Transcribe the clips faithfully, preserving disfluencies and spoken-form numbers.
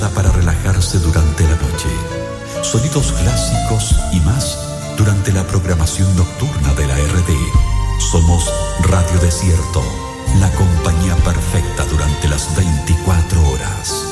Para relajarse durante la noche. Sonidos clásicos y más durante la programación nocturna de la R D. Somos Radio Desierto, la compañía perfecta durante las veinticuatro horas.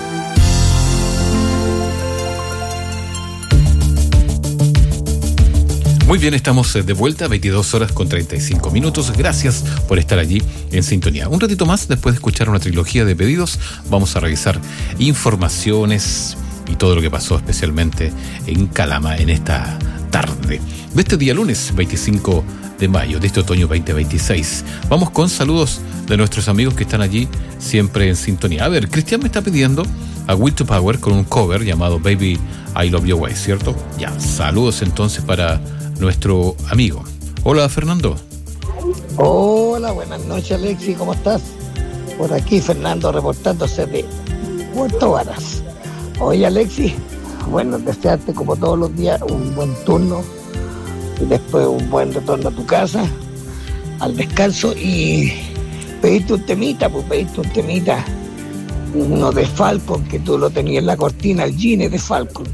Muy bien, estamos de vuelta, veintidós horas con treinta y cinco minutos. Gracias por estar allí en sintonía. Un ratito más, después de escuchar una trilogía de pedidos, vamos a revisar informaciones y todo lo que pasó especialmente en Calama en esta tarde de este día lunes veinticinco de mayo de este otoño veinte veintiséis. Vamos con saludos de nuestros amigos que están allí siempre en sintonía. A ver, Cristian me está pidiendo a Will to Power con un cover llamado Baby I Love Your Way, ¿cierto? Ya, saludos entonces para nuestro amigo. Hola, Fernando. Hola, buenas noches, Alexi, ¿cómo estás? Por aquí Fernando reportándose de Puerto Varas. Oye, Alexi, bueno, desearte como todos los días un buen turno y después un buen retorno a tu casa, al descanso, y pedirte un temita, pues pedirte un temita, uno de Falcon, que tú lo tenías en la cortina, el Gine de Falcon.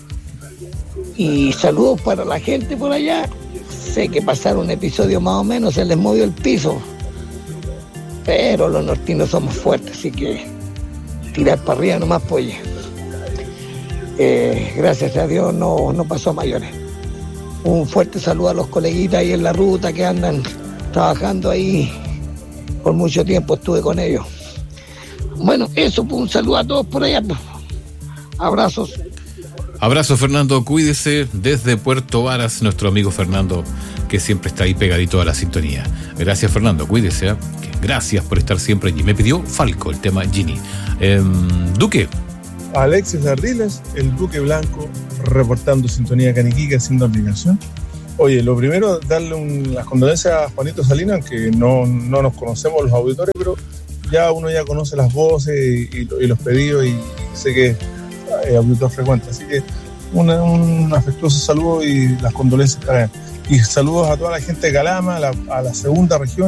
Y saludos para la gente por allá. Sé que pasaron un episodio más o menos, se les movió el piso, pero los nortinos somos fuertes, así que tirar para arriba nomás, pues. Eh, gracias a Dios no, no pasó a mayores. Un fuerte saludo a los coleguitas ahí en la ruta que andan trabajando ahí. Por mucho tiempo estuve con ellos. Bueno, eso, pues, un saludo a todos por allá. Pues. Abrazos. Abrazo, Fernando, cuídese desde Puerto Varas, nuestro amigo Fernando, que siempre está ahí pegadito a la sintonía. Gracias, Fernando, cuídese, ¿eh? Gracias por estar siempre allí. Me pidió Falco el tema Gini. Eh, Duque. Alexis Ardiles, el Duque Blanco, reportando sintonía Caniquique, haciendo aplicación. Oye, lo primero, darle un, las condolencias a Juanito Salinas, que no, no nos conocemos los auditores, pero ya uno ya conoce las voces y, y, y los pedidos, y sé que Eh, auditor frecuente, así que una, un afectuoso saludo y las condolencias para él. Y saludos a toda la gente de Calama, a la, a la segunda región